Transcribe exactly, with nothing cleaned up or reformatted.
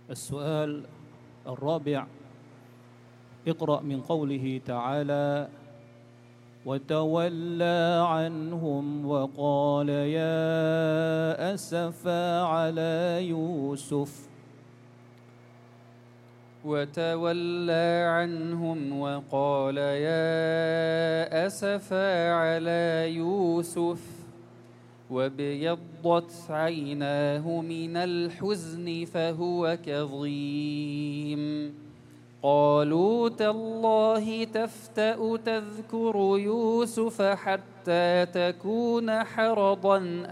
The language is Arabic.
السؤال الرابع: اقرأ من قوله تعالى: وتولى عنهم وقال يا أسفا على يوسف. وتولى عنهم وقال يا أسفا على يوسف وابيضت عيناه من الحزن فهو كظيم. قالوا تالله تفتأ تذكر يوسف حتى تكون حرضا